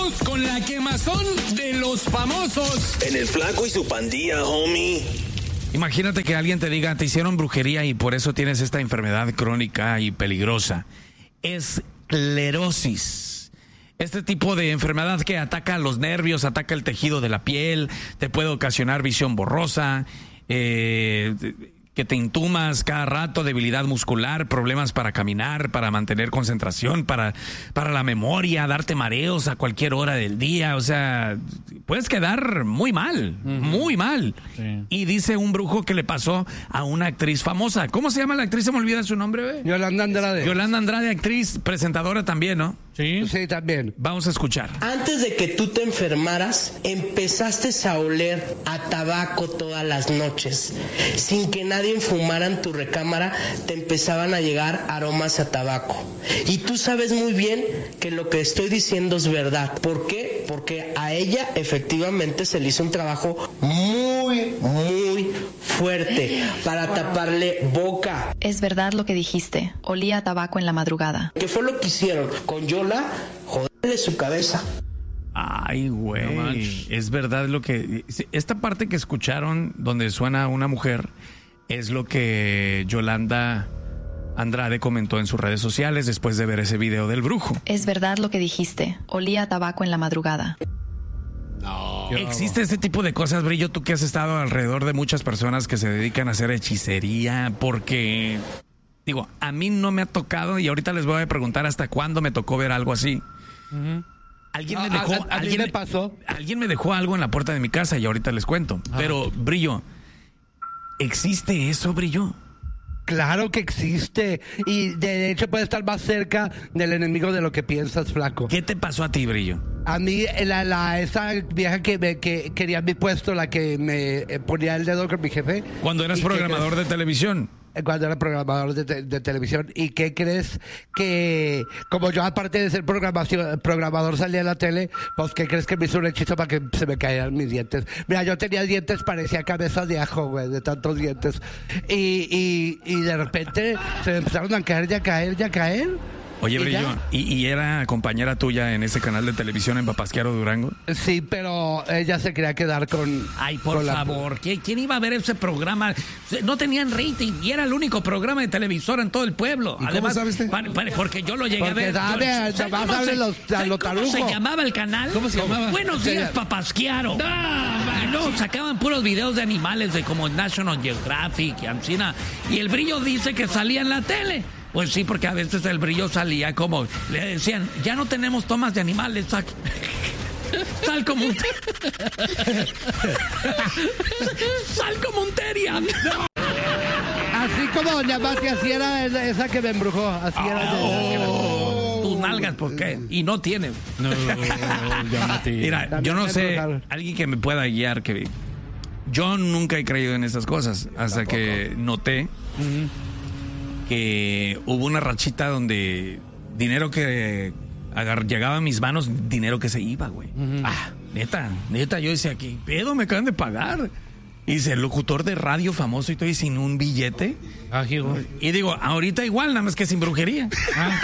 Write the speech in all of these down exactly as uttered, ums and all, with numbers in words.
Regresamos con la quemazón de los famosos. En el Flaco y su pandilla, homie. Imagínate que alguien te diga, te hicieron brujería y por eso tienes esta enfermedad crónica y peligrosa. Esclerosis. Este tipo de enfermedad que ataca los nervios, ataca el tejido de la piel, te puede ocasionar visión borrosa, eh... que te intumas cada rato, debilidad muscular, problemas para caminar, para mantener concentración, para, para la memoria, darte mareos a cualquier hora del día. O sea, puedes quedar muy mal, uh-huh. muy mal. Sí. Y dice un brujo que le pasó a una actriz famosa. ¿Cómo se llama la actriz? Se me olvida su nombre, ¿ve? Yolanda Andrade. Yolanda Andrade, actriz, presentadora también, ¿no? Sí. Sí, también. Vamos a escuchar. Antes de que tú te enfermaras, empezaste a oler a tabaco todas las noches. Sin que nadie fumara en tu recámara, te empezaban a llegar aromas a tabaco. Y tú sabes muy bien que lo que estoy diciendo es verdad. ¿Por qué? Porque a ella efectivamente se le hizo un trabajo muy, muy fuerte para taparle boca. Es verdad lo que dijiste. Olía a tabaco en la madrugada. ¿Qué fue lo que hicieron con Yola? Joderle su cabeza. Ay, güey. No, es verdad lo que... Esta parte que escucharon donde suena una mujer es lo que Yolanda Andrade comentó en sus redes sociales después de ver ese video del brujo. Es verdad lo que dijiste. Olía a tabaco en la madrugada. No. ¿Existe este tipo de cosas, Brillo? Tú que has estado alrededor de muchas personas que se dedican a hacer hechicería, porque... Digo, a mí no me ha tocado y ahorita les voy a preguntar hasta cuándo me tocó ver algo así. Uh-huh. Alguien no, me dejó... A, a, alguien me pasó. Alguien me dejó algo en la puerta de mi casa y ahorita les cuento. Ah. Pero, Brillo, ¿existe eso, Brillo? Claro que existe. Y de hecho puede estar más cerca del enemigo de lo que piensas, Flaco. ¿Qué te pasó a ti, Brillo? A mí, la, la, esa vieja que, me, que quería mi puesto, la que me ponía el dedo con mi jefe. Cuando eras programador de televisión. Cuando era programador de, te, de televisión. ¿Y qué crees? Que como yo, aparte de ser programación, programador, salía en la tele, pues ¿qué crees que me hizo un hechizo para que se me cayeran mis dientes? Mira, yo tenía dientes, parecía cabeza de ajo, güey, de tantos dientes. Y, y, y de repente se me empezaron a caer, ya caer, ya caer. Oye, Brillo, ¿y, ¿y era compañera tuya en ese canal de televisión en Papasquiaro, Durango? Sí, pero ella se quería quedar con... Ay, por con favor, la... ¿quién iba a ver ese programa? No tenían rating y era el único programa de televisora en todo el pueblo. ¿Y Además, cómo sabes? Para, para, porque yo lo llegué porque a ver. Dale, ¿Sabes cómo, se, los, ¿sabes cómo se llamaba el canal? ¿Cómo se llamaba? Buenos días, Papasquiaro. No, no, sacaban puros videos de animales de como National Geographic y Ancina. Y el Brillo dice que salía en la tele. Pues sí, porque a veces el Brillo salía como... Le decían, ya no tenemos tomas de animales. Sal, sal como un... Sal como un terian. Así como Doña Mati, así era esa que me embrujó. Así era. Oh, tus nalgas, ¿por qué? Y no tiene. No, ya Mati. Mira, yo no sé, alguien que me pueda guiar, que... Yo nunca he creído en esas cosas, hasta Tampoco. que noté... Uh-huh. que hubo una rachita donde dinero que agar- llegaba a mis manos, dinero que se iba, güey. Uh-huh. Ah, neta, neta, yo decía, ¿qué pedo? Me acaban de pagar. Y dice, el locutor de radio famoso y estoy sin un billete. Ah, güey. Y digo, ahorita igual, nada más que sin brujería. Ah,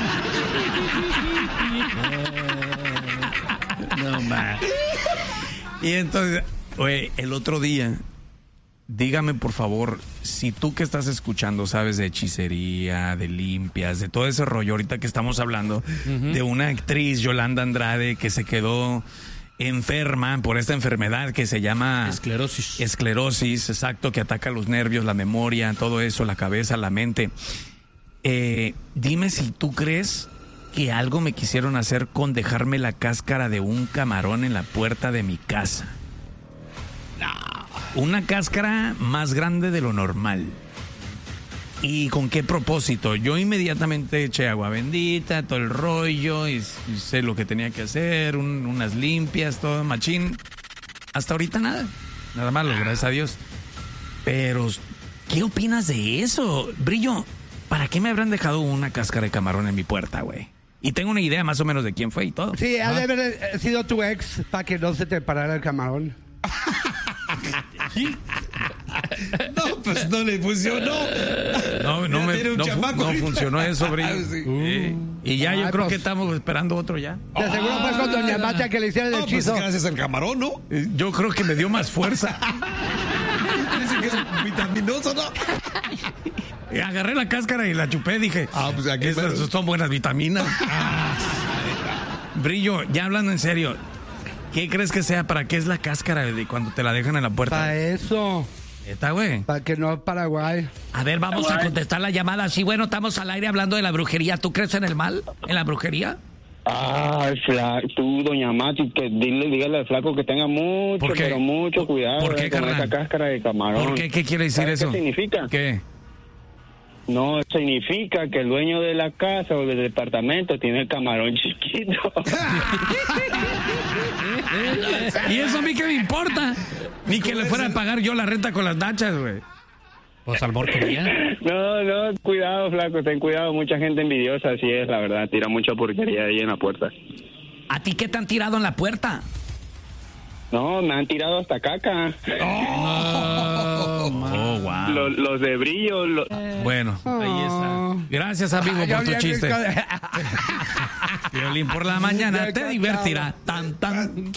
no, no, man. Y entonces, güey, el otro día... Dígame, por favor, si tú que estás escuchando sabes de hechicería, de limpias, de todo ese rollo ahorita que estamos hablando, uh-huh. de una actriz, Yolanda Andrade, que se quedó enferma por esta enfermedad que se llama... Esclerosis. Esclerosis, exacto, que ataca los nervios, la memoria, todo eso, la cabeza, la mente. Eh, dime si tú crees que algo me quisieron hacer con dejarme la cáscara de un camarón en la puerta de mi casa. No. Una cáscara más grande de lo normal. ¿Y con qué propósito? Yo inmediatamente eché agua bendita, todo el rollo, y, y sé lo que tenía que hacer, un, unas limpias, todo machín. Hasta ahorita nada. Nada malo, gracias a Dios. Pero, ¿qué opinas de eso? Brillo, ¿para qué me habrán dejado una cáscara de camarón en mi puerta, güey? Y tengo una idea más o menos de quién fue y todo. Sí, ha de haber sido tu ex para que no se te parara el camarón. No, pues no le funcionó. No, no, me, no, fu- no funcionó eso, Brillo. Sí. Uh. Y ya yo Ay, creo pues. que estamos esperando otro ya. De seguro fue con Doña Macha que le hicieron el No, pues hechizo. gracias al camarón, ¿no? Eh, Yo creo que me dio más fuerza. Dicen que es vitaminoso, ¿no? Eh, Agarré la cáscara y la chupé, dije. Ah, pues aquí Estas pero- son buenas vitaminas. Brillo, ya hablando en serio, ¿qué crees que sea? ¿Para qué es la cáscara de cuando te la dejan en la puerta? Para eso. ¿Está, güey? Para que no Paraguay. A ver, vamos a contestar la llamada. Sí, bueno, estamos al aire hablando de la brujería. ¿Tú crees en el mal? ¿En la brujería? Ah, fla- tú, doña Mati, que dile, dígale al flaco que tenga mucho, ¿Por qué? pero mucho cuidado ¿Por qué, eh, con carnal? esa cáscara de camarón. ¿Por qué? ¿Qué quiere decir ¿Sabes eso? ¿Qué significa? ¿Qué? No, significa que el dueño de la casa o del departamento tiene el camarón chiquito. ¿Y eso a mí qué me importa? Ni que le fuera a pagar yo la renta con las nachas, güey. Pues al quería. No, no, cuidado, flaco, ten cuidado. Mucha gente envidiosa, así es, la verdad. Tira mucha porquería ahí en la puerta. ¿A ti qué te han tirado en la puerta? No, me han tirado hasta caca. Oh, wow. Los, los de brillo, los... Bueno, ahí está. Gracias, amigo, Ay, por tu ya, ya, chiste. ya. Violín por la mañana Ya te cantaba. divertirá. Tan, tan.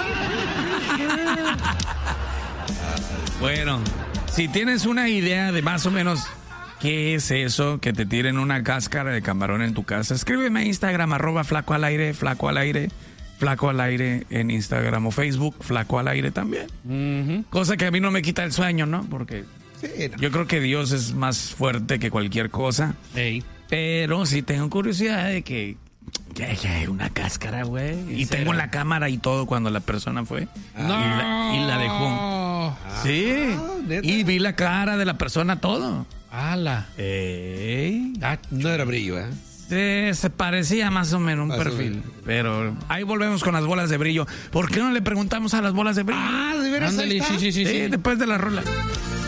Bueno, si tienes una idea de más o menos qué es eso, que te tiren una cáscara de camarón en tu casa, escríbeme a Instagram, arroba flaco al aire, flaco al aire, flaco al aire en Instagram o Facebook, flaco al aire también. Cosa que a mí no me quita el sueño, ¿no? Porque Sí, no. yo creo que Dios es más fuerte que cualquier cosa. Ey. Pero sí tengo curiosidad de que ya, ya hay una cáscara, güey. Y tengo la cámara y todo cuando la persona fue. Y, la, y la dejó. Sí. ¿neta? Y vi la cara de la persona, todo. ¡Hala! Ey. Ah, No era brillo, ¿eh? Se, se parecía más o menos un Más o perfil. menos. Pero ahí volvemos con las bolas de brillo. ¿Por qué no le preguntamos a las bolas de brillo? Ah, de veras. ándale, ahí está. sí, sí, sí, Sí, sí. después de la rola.